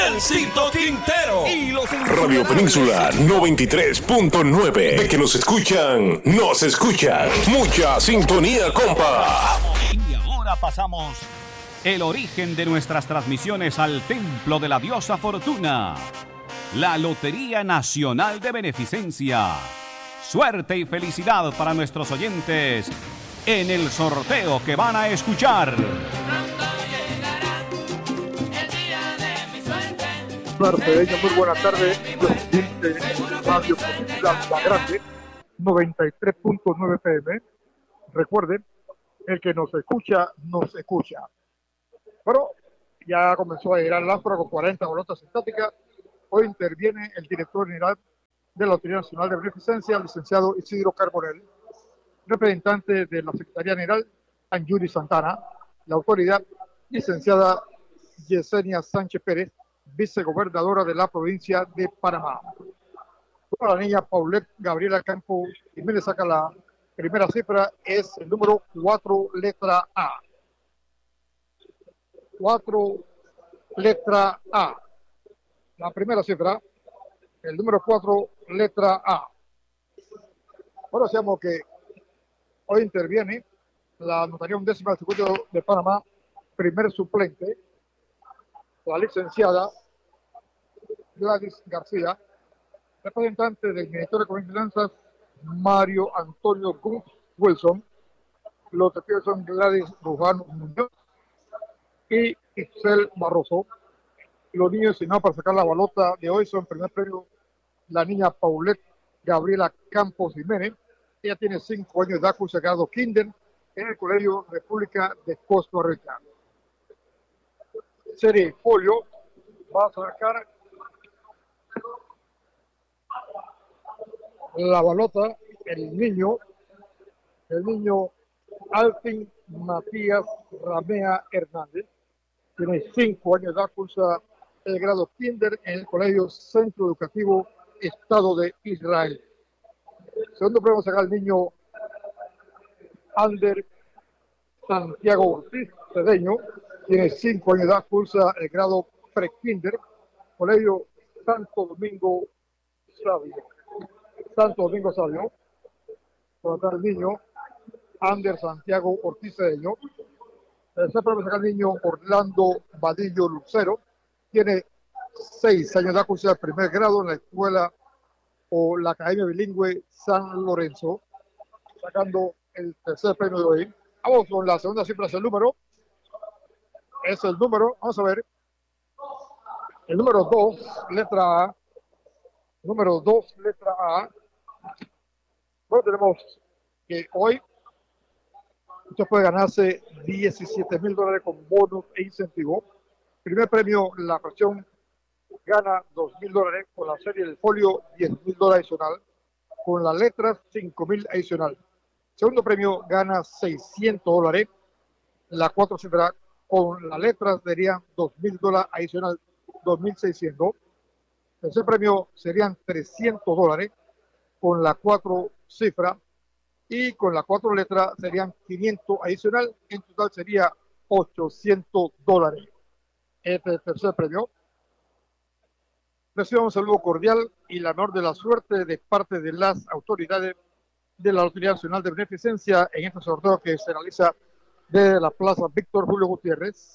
Elcito Quintero y los Radio Península 93.9. De que nos escuchan, nos escuchan. Mucha sintonía, compa. Y ahora pasamos el origen de nuestras transmisiones al templo de la diosa Fortuna, la Lotería Nacional de Beneficencia. Suerte y felicidad para nuestros oyentes en el sorteo que van a escuchar. Muy buenas tardes. Radio Península La Grande 93.9 FM. Recuerden, el que nos escucha, nos escucha. Pero ya comenzó a llegar el áspero con 40 bolotas estáticas. Hoy interviene el director general de la Lotería Nacional de Beneficencia, el licenciado Isidro Carbonell, representante de la Secretaría General, Anjuri Santana, la autoridad, licenciada Yesenia Sánchez Pérez, vicegobernadora de la provincia de Panamá. La niña Paulette Gabriela Campo Jiménez saca la primera cifra, es el número 4, letra A. 4, letra A. La primera cifra, el número 4, letra A. Ahora sabemos que hoy interviene la notaría undécima del circuito de Panamá, primer suplente, la licenciada Gladys García, representante del Ministerio de Economía y Finanzas, Mario Antonio Gunz Wilson. Los testigos son Gladys Rujano Muñoz y Ixel Barroso. Los niños designados para sacar la balota de hoy son, primer premio, la niña Paulette Gabriela Campos Jiménez. Ella tiene 5 años de edad, curso de grado kinder en el Colegio República de Costa Rica. Serie folio va a sacar la balota el niño Alvin Matías Ramea Hernández. Tiene 5 años de edad, cursa el grado kinder en el Colegio Centro Educativo Estado de Israel. Segundo premio sacar el niño Ander Santiago Ortiz Cedeño. Tiene 5 años de edad, cursa el grado pre-kinder, Colegio Santo Domingo Sabio. Para sacar el niño Ander Santiago Ortiz Cedeño. Tercer premio sacar el niño Orlando Vadillo Lucero. Tiene 6 años de edad, cursa el primer grado en la escuela o la Academia Bilingüe San Lorenzo, sacando el tercer premio de hoy. Vamos con la segunda cifra, es el número. Es el número, vamos a ver. El número 2, letra A. Número 2, letra A. Bueno, tenemos que hoy usted puede ganarse $17,000 con bonos e incentivos. Primer premio, la fracción gana $2,000 con la serie del folio, $10,000 adicional, con las letras $5,000 adicional. Segundo premio gana $600, la 4 cifras con las letras serían $2,000 adicional, 2,600. Tercer premio serían $300 con la 4 cifras y con las 4 letras serían 500 adicional, en total sería $800. Este es el tercer premio. Reciban un saludo cordial y la mejor de la suerte de parte de las autoridades de la Lotería Nacional de Beneficencia en este sorteo que se realiza desde la Plaza Víctor Julio Gutiérrez.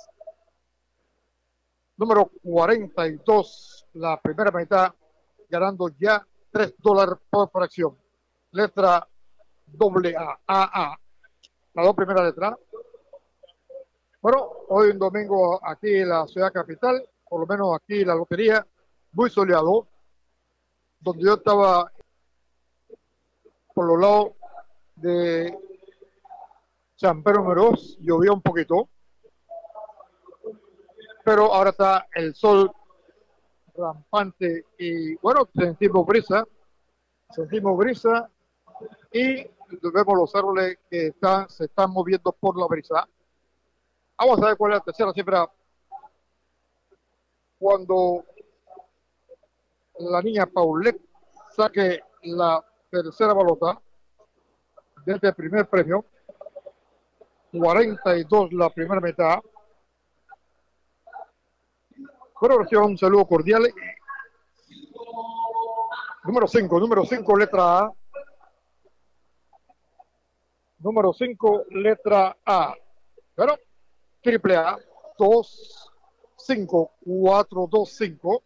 Número 42, la primera mitad, ganando ya $3 por fracción. Letra AA, las dos primeras letras. Bueno, hoy un domingo aquí en la ciudad capital, por lo menos aquí la lotería, muy soleado, donde yo estaba por los lados de San Pedro Meroz, llovía un poquito, pero ahora está el sol rampante y bueno, sentimos brisa y vemos los árboles que se están moviendo por la brisa. Vamos a ver cuál es la tercera cifra. Cuando la niña Paulette saque la tercera balota desde el primer premio, 42 la primera mitad, Bueno, reciban un saludo cordial. Número 5, letra A. Número 5, letra A. Bueno, triple A, 25425,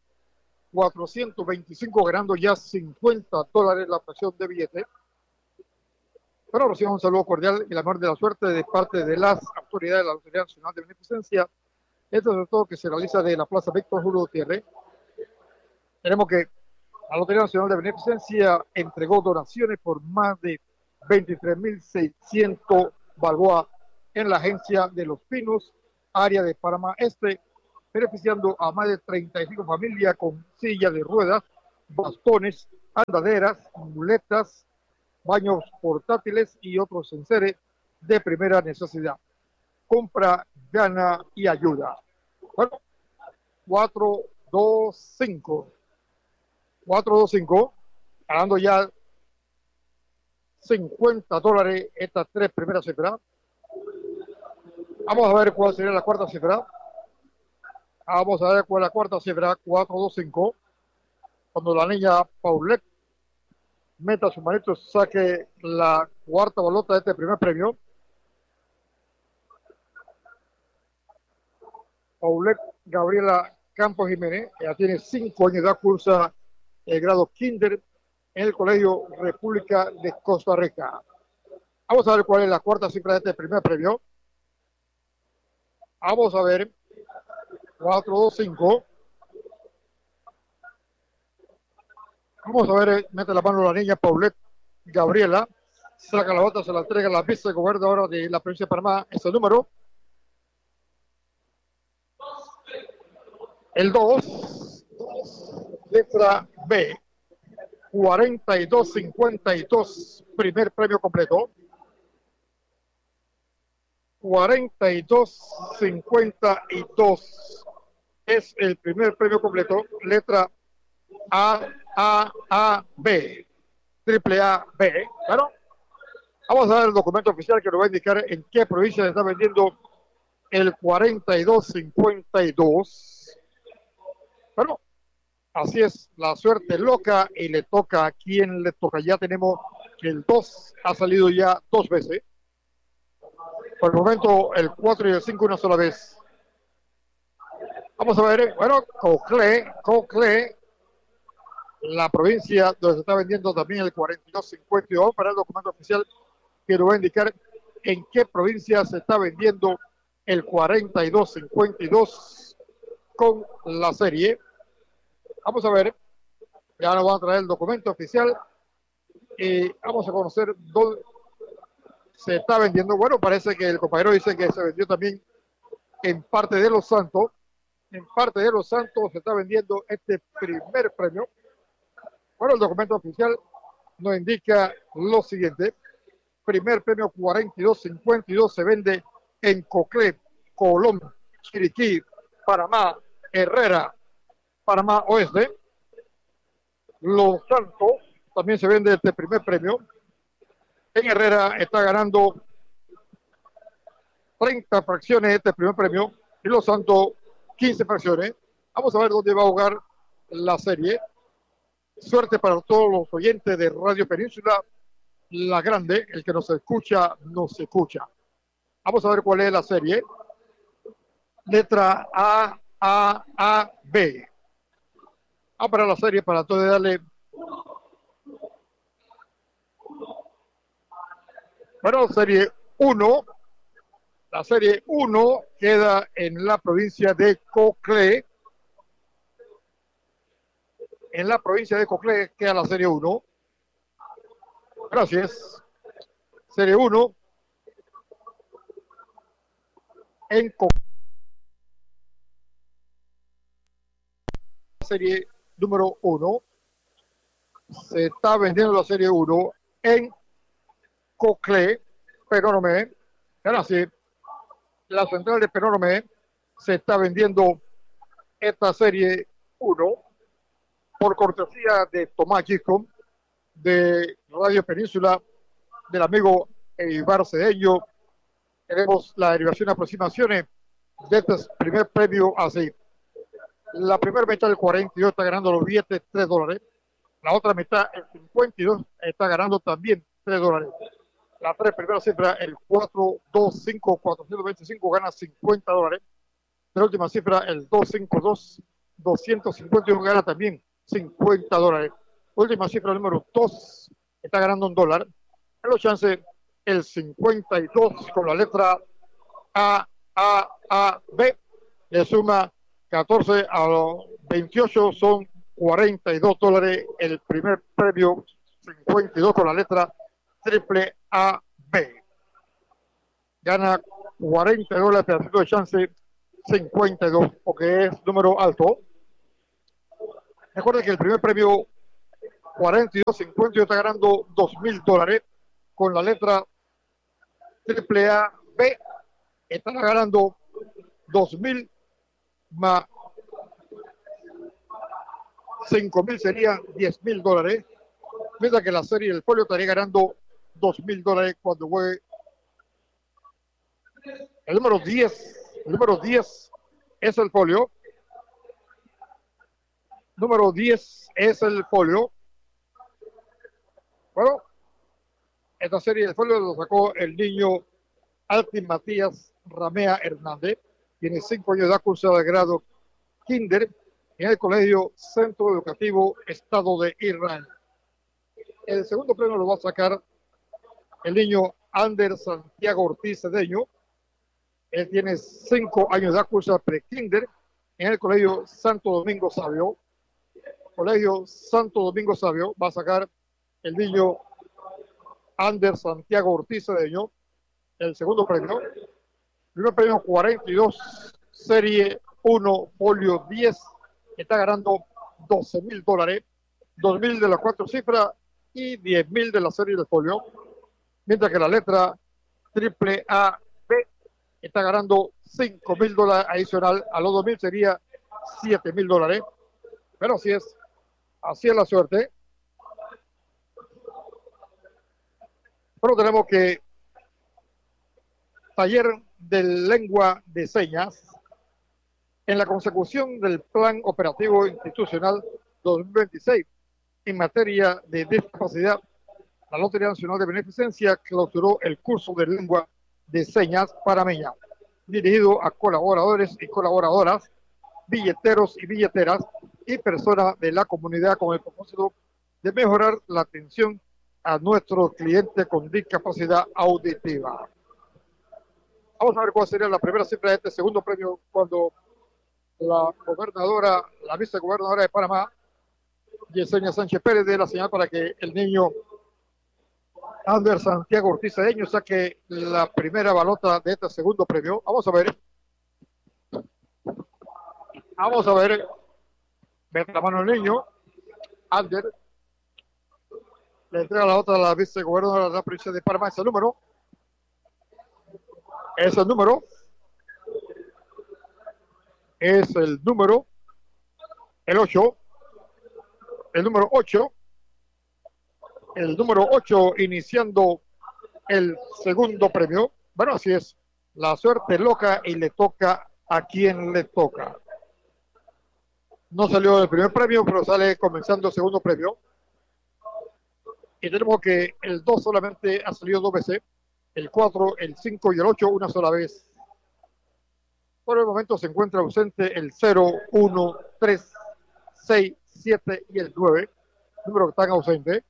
425, ganando ya $50 la fracción de billete. Bueno, reciban un saludo cordial y la mejor de la suerte de parte de las autoridades de la Lotería Nacional de Beneficencia. Esto es de todo que se realiza de la Plaza Víctor Julio Gutiérrez. Tenemos que la Lotería Nacional de Beneficencia entregó donaciones por más de 23.600 balboas en la agencia de Los Pinos, área de Panamá Este, beneficiando a más de 35 familias con sillas de ruedas, bastones, andaderas, muletas, baños portátiles y otros enseres de primera necesidad. Compra, gana y ayuda. Bueno, 425, ganando ya $50 estas tres primeras cifras. Vamos a ver cuál sería la cuarta cifra. Vamos a ver cuál es la cuarta cifra. 425. Cuando la niña Paulette meta su manito, saque la cuarta bolota de este primer premio. Paulette Gabriela Campos Jiménez, ella tiene 5 años de edad, cursa el grado kinder en el Colegio República de Costa Rica. Vamos a ver cuál es la cuarta cifra de este primer premio. Vamos a ver. 425. Vamos a ver, mete la mano la niña Paulette Gabriela, saca la bota, se la entrega a la vicegobernadora de la provincia de Panamá, ese número. El 2, letra B, 4252, primer premio completo. 4252 es el primer premio completo, letra B, triple A, B. Bueno, vamos a ver el documento oficial que nos va a indicar en qué provincia se está vendiendo el 4252. Bueno, así es, la suerte loca y le toca a quien le toca. Ya tenemos que el 2 ha salido ya 2 veces. Por el momento el 4 y el 5 una sola vez. Vamos a ver, bueno, Coclé, la provincia donde se está vendiendo también el 4252 para el documento oficial que nos va a indicar en qué provincia se está vendiendo el 4252 con la serie. Vamos a ver, ya nos van a traer el documento oficial y vamos a conocer dónde se está vendiendo. Bueno, parece que el compañero dice que se vendió también en parte de Los Santos. En parte de Los Santos se está vendiendo este primer premio. Bueno, el documento oficial nos indica lo siguiente. Primer premio 4252 se vende en Coclé, Colón, Chiriquí, Panamá, Herrera, Panamá Oeste. Los Santos también se vende este primer premio. En Herrera está ganando 30 fracciones este primer premio y Los Santos 15 fracciones. Vamos a ver dónde va a jugar la serie. Suerte para todos los oyentes de Radio Península, la grande, el que nos escucha. Vamos a ver cuál es la serie. Letra A, B. Para la serie, para todo darle. Bueno, serie 1. La serie 1 queda en la provincia de Coclé. En la provincia de Coclé queda la serie 1. Gracias. Serie 1 en Coclé. Serie número 1. Se está vendiendo la serie 1 en Coclé, Penonomé. Gracias. La central de Penonomé se está vendiendo esta serie 1 por cortesía de Tomás Giscom de Radio Península, del amigo Eibar Cedeño. Tenemos la derivación de aproximaciones de este primer premio así. La primera mitad del 42 está ganando los billetes $3. La otra mitad, el 52, está ganando también $3. La tres primeras cifras, el 425, 425 gana $50. La última cifra, el 252, 251 gana también $50. Última cifra, número 2, está ganando $1. En los chances, el 52 con la letra B, le suma 14 a los 28, son $42. El primer premio, 52 con la letra triple A B. Gana $40, pedacito de chance 52, porque es número alto. Recuerden que el primer premio 42, 52 está ganando $2,000 con la letra triple A B. Están ganando 2,000 más 5,000 serían $10,000. Mientras que la serie del folio estaría ganando $2,000 cuando juegue. El número 10 es el folio. Número 10 es el folio. Bueno, esta serie del folio lo sacó el niño Altin Matías Ramea Hernández. Tiene 5 años de edad, cursada de grado kinder en el Colegio Centro Educativo Estado de Israel. El segundo premio lo va a sacar el niño Ander Santiago Ortiz Cedeño. Él tiene 5 años de edad, cursa pre-kinder en el Colegio Santo Domingo Sabio. Colegio Santo Domingo Sabio va a sacar el niño Ander Santiago Ortiz Cedeño. El segundo premio. Primer premio 42, serie 1, folio 10. Está ganando $12,000. 2,000 de las 4 cifras y 10,000 de la serie del folio. Mientras que la letra triple A B está ganando $5,000 adicional. A los 2,000 sería $7,000. Pero así es la suerte. Pero tenemos que taller de lengua de señas en la consecución del Plan Operativo Institucional 2026 en materia de discapacidad. La Lotería Nacional de Beneficencia clausuró el curso de lengua de señas panameña, dirigido a colaboradores y colaboradoras, billeteros y billeteras y personas de la comunidad con el propósito de mejorar la atención a nuestros clientes con discapacidad auditiva. Vamos a ver cuál sería la primera cifra de este segundo premio cuando la vicegobernadora de Panamá, Yesenia Sánchez Pérez, dé la señal para que el niño Ander Santiago Ortiz Cedeño saque la primera balota de este segundo premio. Vamos a ver. Mete la mano el niño. Ander le entrega la otra a la vicegobernadora de la provincia de Panamá. Ese número. Es el número 8. El número 8. El número 8 iniciando el segundo premio. Bueno, así es. La suerte loca y le toca a quien le toca. No salió el primer premio, pero sale comenzando el segundo premio. Y tenemos que el 2 solamente ha salido 2 veces. El 4, el 5 y el 8 una sola vez. Por el momento se encuentra ausente el 0, 1, 3, 6, 7 y el 9. Número que están ausentes.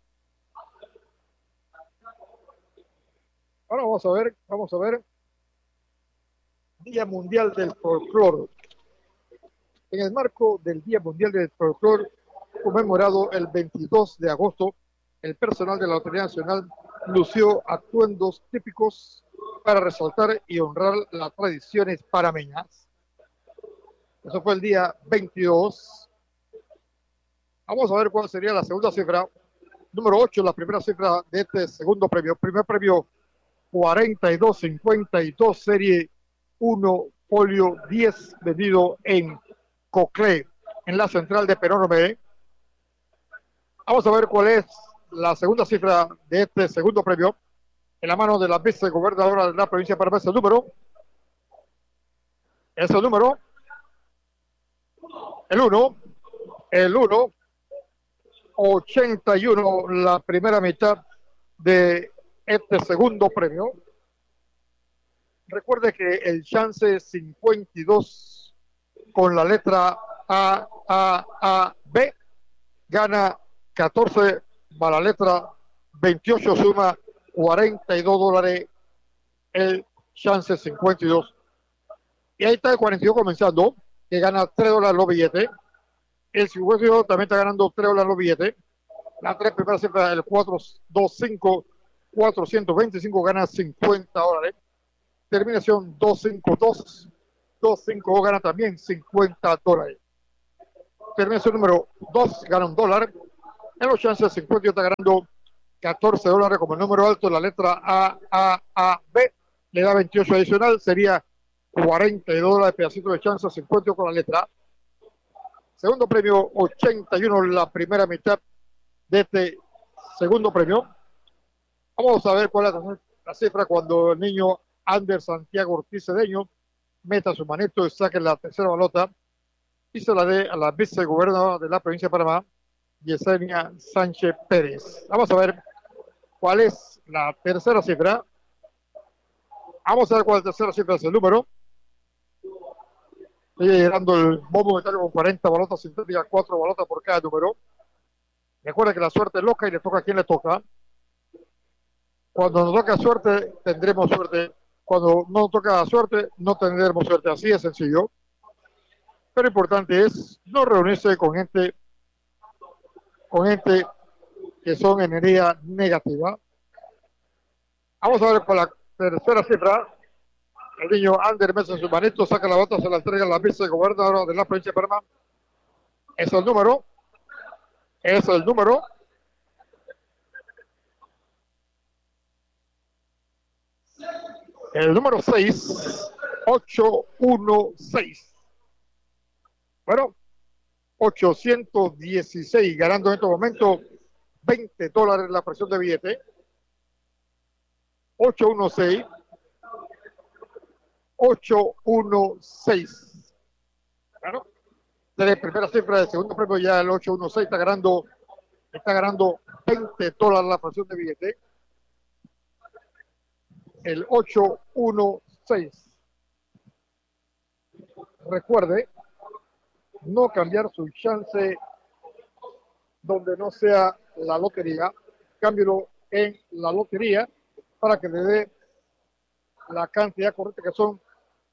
Ahora vamos a ver. Día Mundial del Folclor. En el marco del Día Mundial del Folclor, conmemorado el 22 de agosto, el personal de la Lotería Nacional lució atuendos típicos para resaltar y honrar las tradiciones panameñas. Eso fue el día 22. Vamos a ver cuál sería la segunda cifra. Número 8, la primera cifra de este segundo premio. Primer premio 4252, serie 1, folio 10, vendido en Coclé, en la central de Perón B. Vamos a ver cuál es la segunda cifra de este segundo premio en la mano de la vicegobernadora de la provincia de Panamá. el 1, 81 la primera mitad de este segundo premio. Recuerde que el chance 52 con la letra B gana 14, va la letra 28, suma $42 el chance 52. Y ahí está el 42 comenzando, que gana $3 los billetes. El 52 también está ganando $3 los billetes. La tres primeras cifras, el 425, 425 gana $50. Terminación 252, 25 gana también $50. Terminación número 2 gana $1. En los chances 50 está ganando $14 como el número alto. La letra B le da 28 adicional, sería $42 pedacito de chance 50 con la letra A. Segundo premio 81 la primera mitad de este segundo premio. Vamos a ver cuál es la cifra cuando el niño Ander Santiago Ortiz Cedeño meta su manito y saque la tercera balota y se la dé a la vicegobernadora de la provincia de Panamá, Yesenia Sánchez Pérez. Vamos a ver cuál es la tercera cifra. Vamos a ver cuál es la tercera cifra de ese número. Sigue llegando el bombo metálico con 40 balotas sintéticas, 4 balotas por cada número. Recuerda que la suerte es loca y le toca a quien le toca. Cuando nos toca suerte, tendremos suerte. Cuando no nos toca suerte, no tendremos suerte. Así de sencillo. Pero importante es no reunirse con gente que son energía negativa. Vamos a ver con la tercera cifra. El niño Ander mete en su manito, saca la bota, se la entrega a la vicegobernadora de la provincia de Panamá. Es el número. Es el número. El número 6, 816. Bueno, 816, ganando en este momento $20 la presión de billete. 816. 816. Bueno, de la primera cifra del segundo premio ya el 816 está ganando $20 la fracción de billete. El 816. Recuerde no cambiar su chance donde no sea la lotería. Cámbielo en la lotería para que le dé la cantidad correcta que son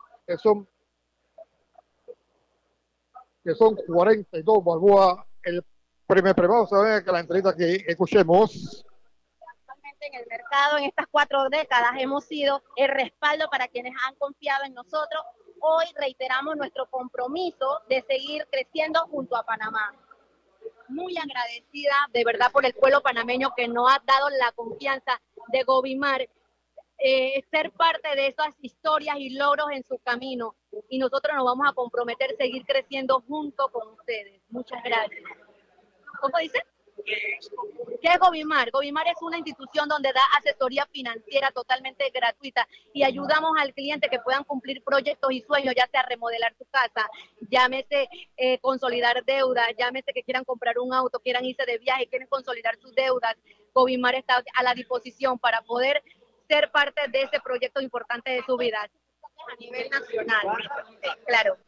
42 balboa el primer premio. Vamos a ver que la entrevista que escuchemos. En el mercado, en estas 4 décadas, hemos sido el respaldo para quienes han confiado en nosotros. Hoy reiteramos nuestro compromiso de seguir creciendo junto a Panamá. Muy agradecida de verdad por el pueblo panameño que nos ha dado la confianza de Govimar, ser parte de esas historias y logros en su camino. Y nosotros nos vamos a comprometer a seguir creciendo junto con ustedes. Muchas gracias. ¿Cómo dice? ¿Qué es Govimar? Govimar es una institución donde da asesoría financiera totalmente gratuita y ayudamos al cliente que puedan cumplir proyectos y sueños, ya sea remodelar su casa, llámese consolidar deudas, llámese que quieran comprar un auto, quieran irse de viaje, quieren consolidar sus deudas. Govimar está a la disposición para poder ser parte de ese proyecto importante de su vida a nivel nacional. Claro.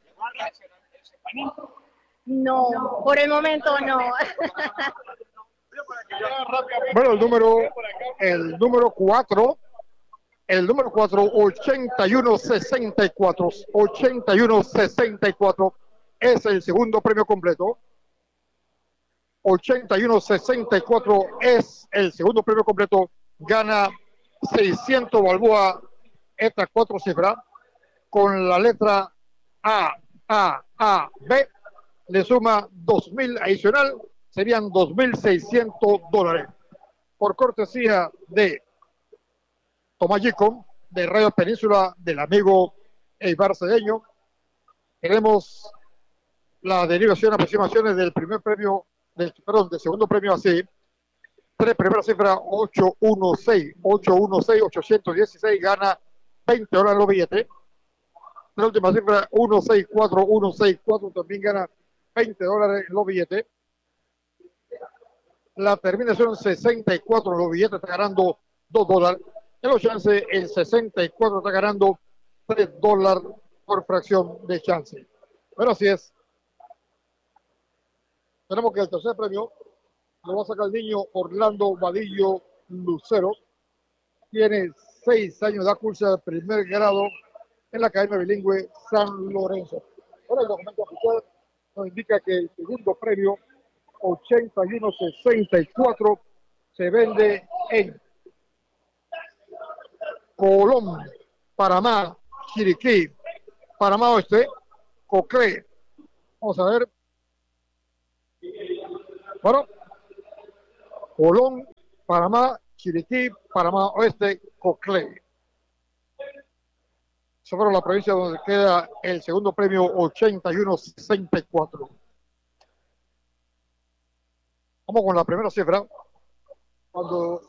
No, por el momento no. Bueno, el número 4, 8164, 8164 es el segundo premio completo. 8164 es el segundo premio completo. Gana 600 balboa estas 4 cifras. Con la letra B le suma 2,000 adicional, serían $2,600 por cortesía de Tomás Gico, de Radio Península, del amigo Eibar Cedeño. Tenemos la derivación, aproximaciones del primer premio, del segundo premio así. 3 primeras cifras, 816, 816, gana $20 los billetes. La última cifra, 164, también gana $20 en los billetes. La terminación 64 en los billetes está ganando $2. En los chances, el 64 está ganando $3 por fracción de chance. Pero así es. Tenemos que el tercer premio lo va a sacar el niño Orlando Vadillo Lucero. Tiene 6 años de curso de primer grado en la Academia Bilingüe San Lorenzo. Ahora el documento oficial nos indica que el segundo premio, 81.64, se vende en Colón, Panamá, Chiriquí, Panamá Oeste, Coclé. Vamos a ver. Bueno, Colón, Panamá, Chiriquí, Panamá Oeste, Coclé. Esa fue la provincia donde queda el segundo premio, 81.64. Vamos con la primera cifra. Cuando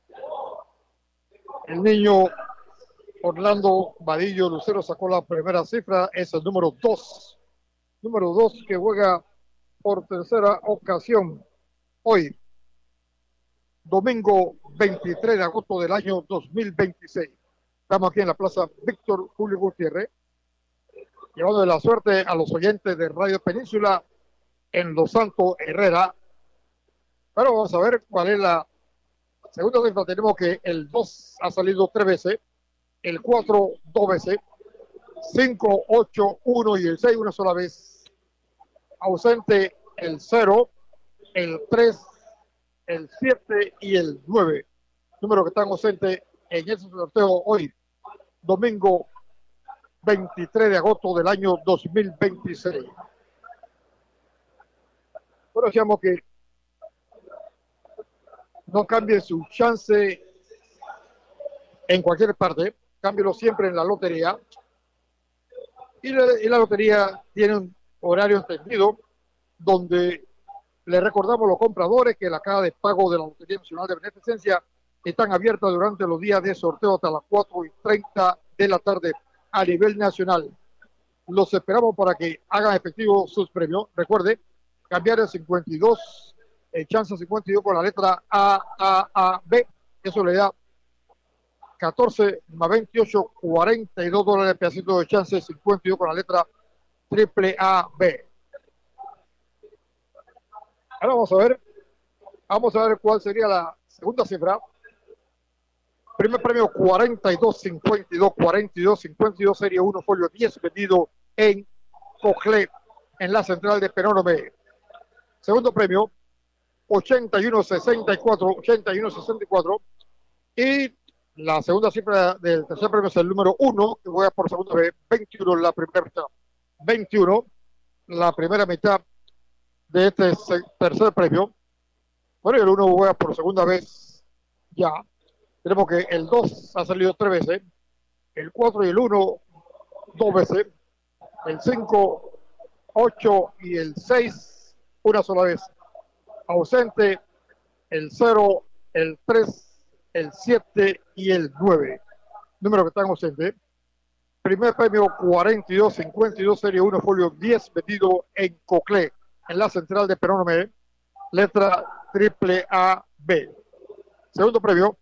el niño Orlando Vadillo Lucero sacó la primera cifra, es el número 2. Número 2 que juega por tercera ocasión hoy, domingo 23 de agosto del año 2026. Estamos aquí en la Plaza Víctor Julio Gutiérrez, llevando de la suerte a los oyentes de Radio Península en Los Santos Herrera. Pero vamos a ver cuál es la segunda cifra. Tenemos que el 2 ha salido 3 veces, el 4 2 veces, 5, 8, 1 y el 6 una sola vez. Ausente el 0, el 3, el 7 y el 9. Número que están ausentes en ese sorteo hoy, domingo 23 de agosto del año 2026. Bueno, decíamos que no cambie su chance en cualquier parte, cámbielo siempre en la lotería. Y la lotería tiene un horario entendido donde le recordamos a los compradores que la caja de pago de la Lotería Nacional de Beneficencia están abiertas durante los días de sorteo hasta las 4:30 de la tarde a nivel nacional. Los esperamos para que hagan efectivo sus premios. Recuerde, cambiar el 52, el chance 52 con la letra A, B. Eso le da 14 más 28, $42 pedacito de chance 52 con la letra triple A, B. Ahora vamos a ver cuál sería la segunda cifra. Primer premio 42.52 serie 1 folio 10 vendido en Coclé, en la central de Penónome. Segundo premio 81.64 y la segunda cifra del tercer premio es el número 1 que juega por segunda vez, 21 la primera mitad. 21 la primera mitad de este tercer premio. Bueno, y el 1 juega por segunda vez ya. Tenemos que el 2 ha salido 3 veces, el 4 y el 1 2 veces, el 5, 8 y el 6 una sola vez. Ausente el 0, el 3, el 7 y el 9. Número que están ausentes. Primer premio 42.52 serie 1 folio 10 vendido en Coclé, en la central de Penónome, letra triple A, B. Segundo premio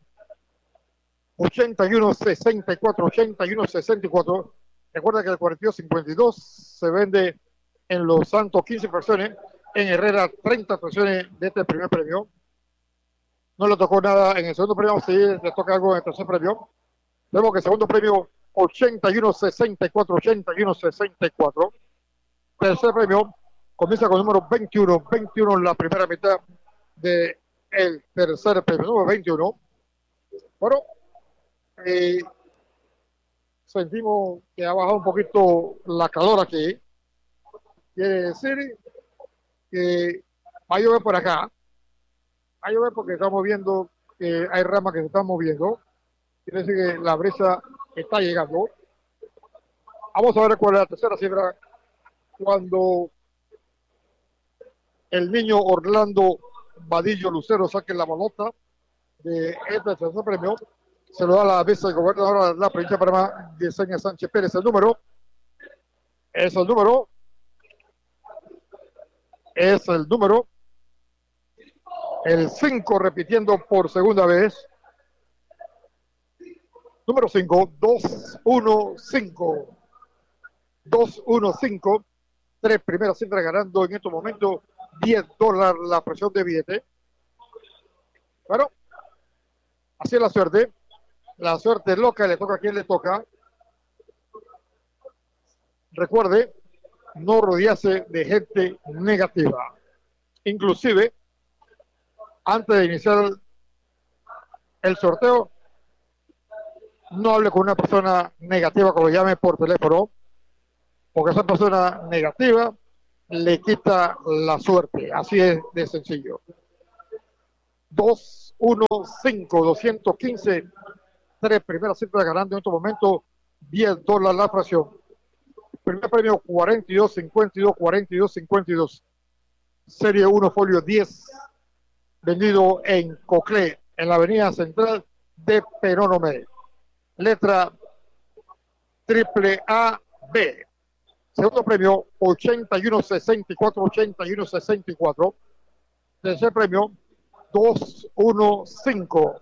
81.64. Recuerda que el 42.52 se vende en Los Santos 15 fracciones, en Herrera 30 fracciones de este primer premio. No le tocó nada en el segundo premio, sí le toca algo en el tercer premio. Tenemos que el segundo premio 81.64. Tercer premio comienza con el número 21 en la primera mitad del tercer premio, número 21. Bueno, sentimos que ha bajado un poquito la calor aquí. Quiere decir que va a llover por acá. Va a llover porque estamos viendo que hay ramas que se están moviendo. Quiere decir que la brisa está llegando. Vamos a ver cuál es la tercera cifra. Cuando el niño Orlando Vadillo Lucero saque la bolota de este tercer premio, se lo da la vicegobernadora de la provincia de Panamá, Yesenia Sánchez Pérez. El número es el número es el número, el 5, repitiendo por segunda vez. Número 5, 215. 215. 3 primeras cifras ganando en estos momentos $10 la fracción de billete. Bueno, así es la suerte. La suerte loca, le toca a quien le toca. Recuerde, no rodearse de gente negativa. Inclusive, antes de iniciar el sorteo, no hable con una persona negativa que lo llame por teléfono, porque esa persona negativa le quita la suerte. Así es de sencillo. 215, 215, 3 primeras cifras ganando en estos momentos $10 la fracción. Primer premio 4252, 4252. Serie 1, folio 10, vendido en Coclé, en la avenida central de Perónome. Letra AAB. Segundo premio 8164, 8164. Tercer premio 215,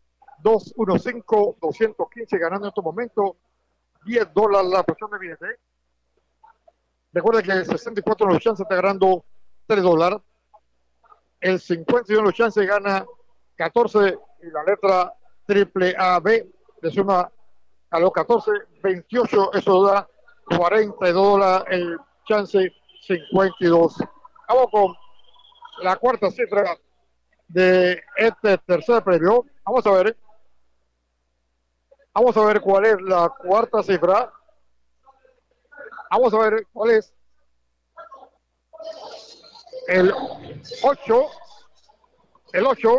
215, ganando en estos momentos $10 la fracción de billete. Recuerda que el 64 en los chances está ganando $3. El 51 en los chances gana 14 y la letra AAB le suma a los 14, 28, eso da $42, el chance 52. Vamos con la cuarta cifra de este tercer premio. Vamos a ver cuál es la cuarta cifra. Vamos a ver cuál es el 8. El 8.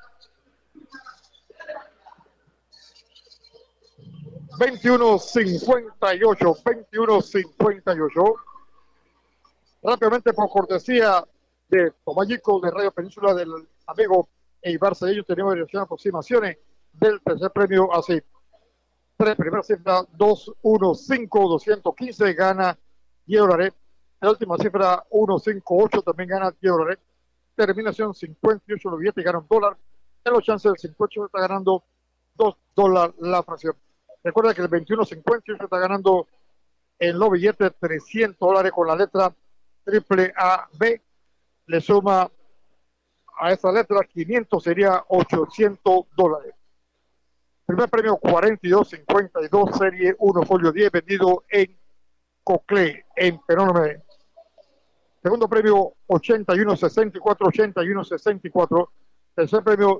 2158, 2158. Rápidamente, por cortesía de Tomayico de Radio Península, del amigo Eibar Cedeño, tenemos dirección de aproximaciones del tercer premio así. 3 primeras cifras, 215, 215, gana $10. La última cifra, 158, también gana $10. Terminación 58, los billetes ganan $1. En los chances del 58 está ganando $2 la fracción. Recuerda que el 2158 está ganando en los billetes $300 con la letra AAB. Le suma a esa letra 500, sería $800. Primer premio 4252, serie 1, folio 10, vendido en Coclé, en Perónome. Segundo premio 8164, 8164. Tercer premio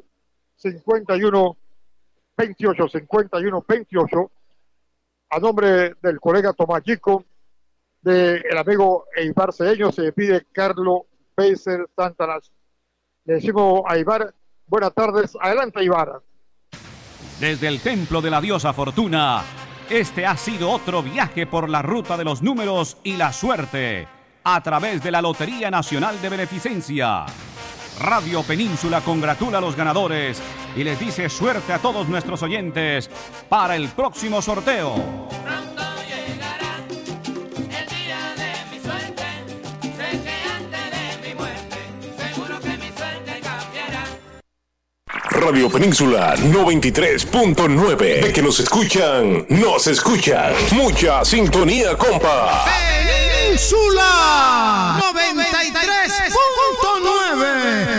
5128, 5128. A nombre del colega Tomás Chico, del amigo Eibar Cedeño, se pide Carlos Beiser Santanas. Le decimos a Eibar, buenas tardes. Adelante, Eibar. Desde el Templo de la Diosa Fortuna, este ha sido otro viaje por la ruta de los números y la suerte, a través de la Lotería Nacional de Beneficencia. Radio Península congratula a los ganadores y les dice suerte a todos nuestros oyentes para el próximo sorteo. Pronto llegará el día de mi suerte, sé que antes de mi muerte, seguro que mi suerte cambiará. Radio Península 93.9. De que nos escuchan, nos escuchan. Mucha sintonía, compa. Península 93.9.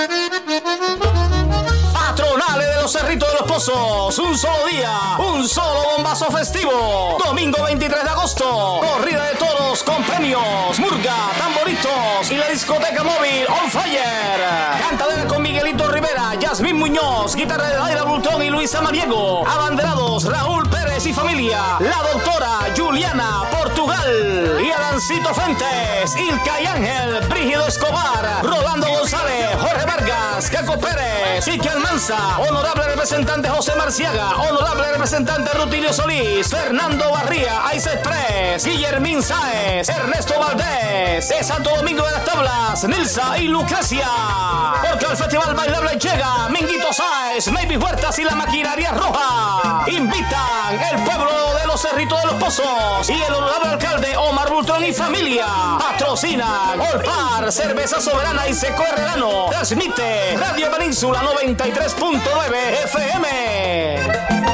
Patronales de los Cerritos de los Pozos, un solo día, un solo bombazo festivo. Domingo 23 de agosto, corrida de toros con premios, murga, tamboritos y la discoteca móvil on fire. Cantadera con Miguelito Rivera, Yasmín Muñoz, guitarra de Daira Bultón y Luisa Mariego. Abanderados Raúl Pérez y familia, la doctora Juliana Portugal y Adancito Fuentes, Ilka y Ángel, Brígido Escobar, Rolando González, Jorge Vargas, Paco Pérez, Quique Almanza, honorable representante José Marciaga, honorable representante Rutilio Solís, Fernando Barría, Ice Express, Guillermín Sáez, Ernesto Valdés, de Santo Domingo de las Tablas, Nilsa y Lucrecia. Porque al Festival Bailable llega Minguito Sáez, Maybe Huertas y la Maquinaria Roja. Invitan el pueblo de los Cerritos de los Pozos y el honorable alcalde Omar Bultrón y familia. Patrocinan Olpar, Cerveza Soberana y Seco Herrerano. Transmite Radio Península 93.9 FM.